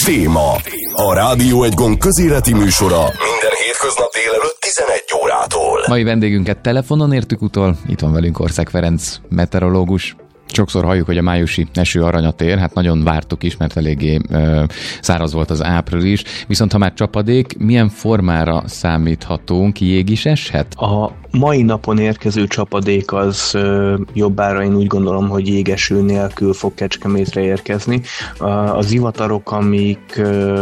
Téma. A Rádió Egy Gong közéleti műsora minden hétköznap délelőtt 11 órától. Mai vendégünket telefonon értük utol. Itt van velünk Ország Ferenc, meteorológus. Sokszor halljuk, hogy a májusi eső aranyat ér, hát nagyon vártuk is, mert eléggé száraz volt az április. Viszont ha már csapadék, milyen formára számíthatunk? Jég is eshet? A mai napon érkező csapadék az jobbára én úgy gondolom, hogy jégeső nélkül fog Kecskemétre érkezni. A zivatarok, amik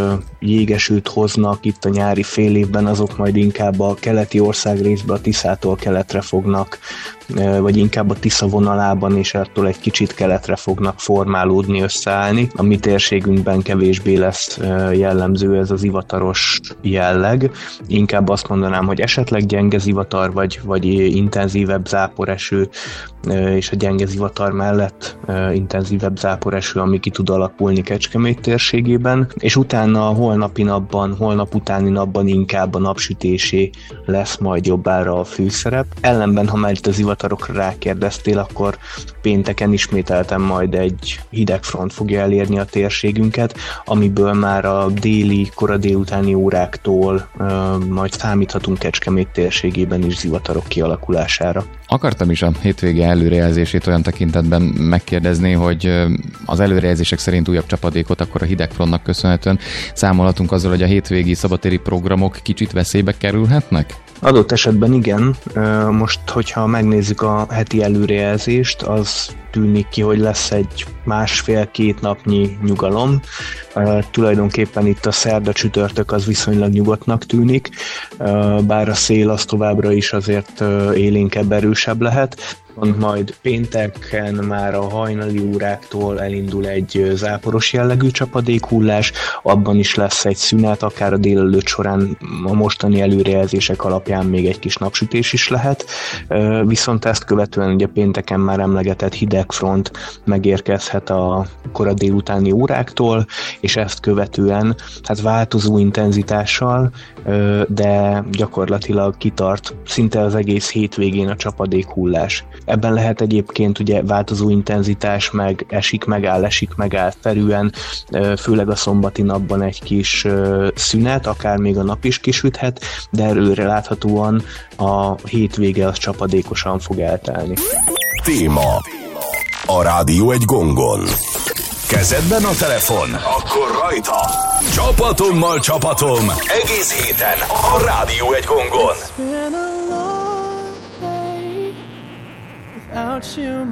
jégesőt hoznak itt a nyári fél évben, azok majd inkább a keleti országrészben, a Tiszától keletre fognak, vagy inkább a Tisza vonalában, és ettől egy kicsit keletre fognak formálódni, összeállni. A mi térségünkben kevésbé lesz jellemző ez a zivataros jelleg. Inkább azt mondanám, hogy esetleg gyenge zivatar, vagy intenzívebb záporeső, és a gyenge zivatar mellett intenzívebb záporeső, ami ki tud alakulni Kecskemét térségében, és utána a holnap utáni napban inkább a napsütésé lesz majd jobbára a főszerep. Ellenben, ha már itt a zivatarokra rákérdeztél, akkor pénteken ismételten majd egy hideg front fogja elérni a térségünket, amiből már a kora délutáni óráktól majd számíthatunk Kecskemét térségében is zivatarok kialakulására. Akartam is a hétvége előrejelzését olyan tekintetben megkérdezni, hogy az előrejelzések szerint újabb csapadékot akkor a hidegfrontnak köszönhetően számolhatunk azzal, hogy a hétvégi szabadtéri programok kicsit veszélybe kerülhetnek? Adott esetben igen. Most, hogyha megnézzük a heti előrejelzést, az tűnik ki, hogy lesz egy 1,5-2 napnyi nyugalom. Tulajdonképpen itt a szerda csütörtök az viszonylag nyugodtnak tűnik, bár a szél az továbbra is azért élénkebb, erősebb lehet. Majd pénteken már a hajnali óráktól elindul egy záporos jellegű csapadékhullás, abban is lesz egy szünet, akár a délelőtt során a mostani előrejelzések alapján még egy kis napsütés is lehet, viszont ezt követően ugye pénteken már emlegetett hidegfront megérkezhet a kora délutáni óráktól, és ezt követően hát változó intenzitással, de gyakorlatilag kitart szinte az egész hétvégén a csapadékhullás. Ebben lehet egyébként ugye változó intenzitás, meg esik, megáll ferűen, főleg a szombati napban egy kis szünet, akár még a nap is kisüthet, de előre láthatóan a hétvége az csapadékosan fog eltelni. Téma. A Rádió Egy Gongon. Kezedben a telefon? Akkor rajta! Csapatom! Egész héten a Rádió Egy Gongon. Without you